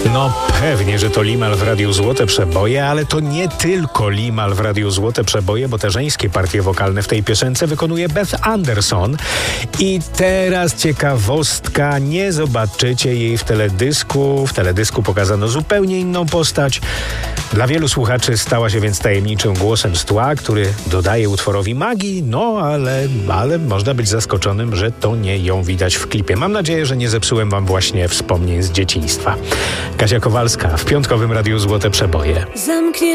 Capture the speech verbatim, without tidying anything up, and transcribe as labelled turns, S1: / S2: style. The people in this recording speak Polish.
S1: No pewnie, że to Limal w Radiu Złote Przeboje, ale to nie tylko Limal w Radiu Złote Przeboje, bo te żeńskie partie wokalne w tej piosence wykonuje Beth Anderson. I teraz ciekawostka, nie zobaczycie jej w teledysku. W teledysku pokazano zupełnie inną postać. Dla wielu słuchaczy stała się więc tajemniczym głosem z tła, który dodaje utworowi magii, no ale, ale można być zaskoczonym, że to nie ją widać w klipie. Mam nadzieję, że nie zepsułem wam właśnie wspomnień z dzieciństwa. Kasia Kowalska w piątkowym Radiu Złote Przeboje. Zamknie